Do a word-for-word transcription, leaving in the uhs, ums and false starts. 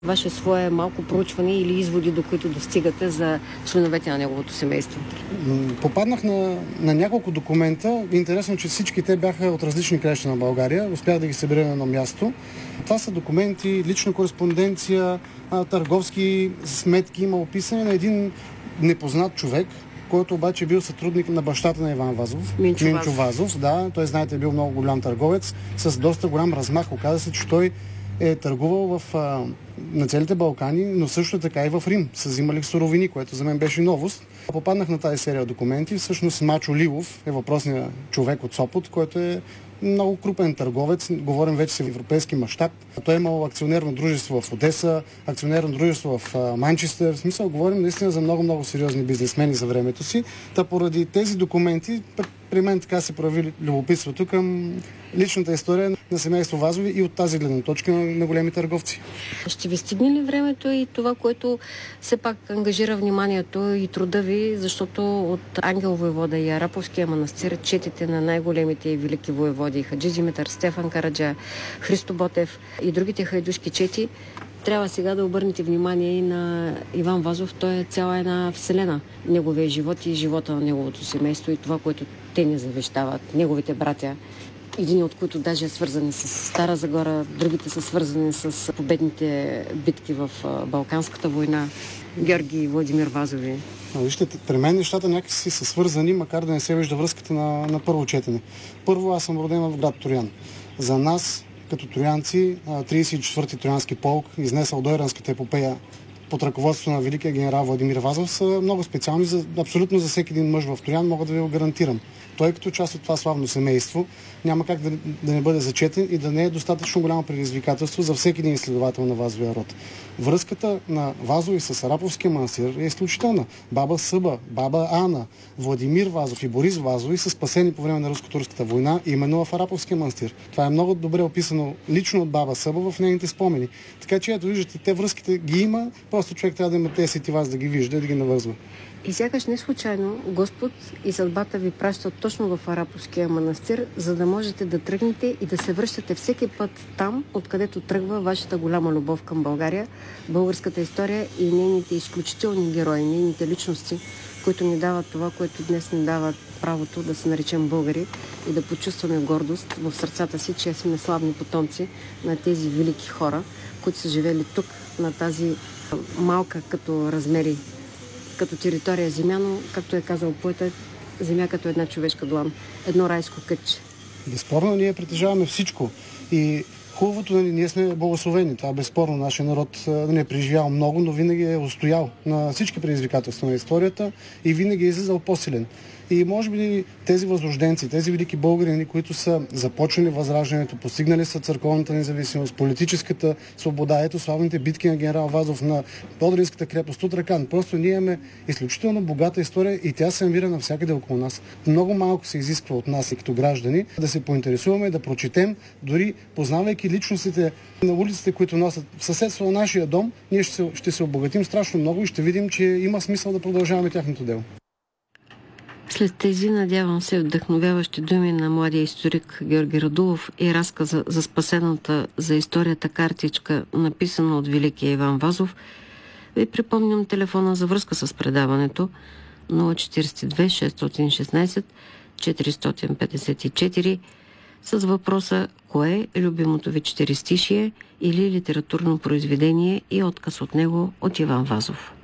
Ваше свое малко проучване или изводи, до които достигате за членовете на неговото семейство? Попаднах на, на няколко документа. Интересно, че всички те бяха от различни краища на България. Успях да ги събера на едно място. Това са документи, лична кореспонденция, търговски сметки. Има описане на един непознат човек, който обаче бил сътрудник на бащата на Иван Вазов. Минчо, Минчо Вазов. Да, той, знаете, е бил много голям търговец с доста голям размах. Оказа се, че той е търгувал в, а, на целите Балкани, но също така и в Рим. Са взимали суровини, което за мен беше новост. Попаднах на тази серия документи. Всъщност Мачо Лилов е въпросният човек от Сопот, който е много крупен търговец. Говорим вече с европейски мащаб. Той е имал акционерно дружество в Одеса, акционерно дружество в а, Манчестър. В смисъл, говорим наистина за много-много сериозни бизнесмени за времето си. Та поради тези документи при мен така се прояви любопитството към личната история на семейство Вазови и от тази гледна точка на, на големи търговци. Ще ви стигне ли времето и това, което все пак ангажира вниманието и труда ви, защото от Ангел войвода и Араповския манастир четите на най-големите и велики воеводи Хаджи Димитър, Стефан Караджа, Христо Ботев и другите хайдушки чети, трябва сега да обърнете внимание и на Иван Вазов. Той е цяла една вселена. Неговия живот и живота на неговото семейство и това, което те ни завещават, неговите братя. Един от които даже е свързани с Стара Загора, другите са свързани с победните битки в Балканската война. Георги и Владимир Вазови. Вижте, при мен нещата някакси са свързани, макар да не се вижда връзката на, на първо четене. Първо, аз съм роден в град Троян. За нас, като троянци, тридесет и четвърти троянски полк, изнесъл Дойранската епопея под ръководството на великия генерал Владимир Вазов, са много специални, за, абсолютно за всеки един мъж в Троян, мога да ви го гарантирам. Той като част от това славно семейство няма как да, да не бъде зачетен и да не е достатъчно голямо предизвикателство за всеки един изследовател на Вазовия род. Връзката на Вазови с Араповския манастир е изключителна. Баба Съба, баба Ана, Владимир Вазов и Борис Вазови са спасени по време на руско-турската война именно в Араповския манастир. Това е много добре описано лично от баба Съба в нейните спомени. Така че, ето виждате, те връзките ги има, просто човек трябва да има тези сетива, да ги вижда и да ги навързва. И сякаш не случайно Господ и съдбата ви пращат точно в Араповския манастир, за да можете да тръгнете и да се връщате всеки път там, откъдето тръгва вашата голяма любов към България, българската история и нейните изключителни герои, нейните личности, които ни дават това, което днес ни дават правото да се наречем българи и да почувстваме гордост в сърцата си, че сме славни потомци на тези велики хора, които са живели тук, на тази малка като размери, като територия земя, но, както е казал поетът, земя като една човешка длан. Едно райско кътче. Безспорно, ние притежаваме всичко. И хубавото, нали, ние сме благословени. Това безспорно. Нашия народ не е преживял много, но винаги е устоял на всички предизвикателства на историята и винаги е излизал по-силен. И може би тези възрожденци, тези велики българини, които са започнали възраждането, постигнали са църковната независимост, политическата свобода, ето славните битки на генерал Вазов на Одринската крепост, Тутракан. Просто ние имаме изключително богата история и тя се намира навсякъде около нас. Много малко се изисква от нас и като граждани да се поинтересуваме, да прочетем, дори познавайки личностите на улиците, които носят в съседство на нашия дом, ние ще се, ще се обогатим страшно много и ще видим, че има смисъл да продължаваме тяхното дело. След тези, надявам се, вдъхновяващи думи на младия историк Георги Радулов и разказа за спасената за историята картичка, написана от великия Иван Вазов, ви припомням телефона за връзка с предаването нула четиридесет и две шестстотин и шестнадесет четиристотин петдесет и четири с въпроса кое е любимото ви четиристишие или литературно произведение и отказ от него от Иван Вазов.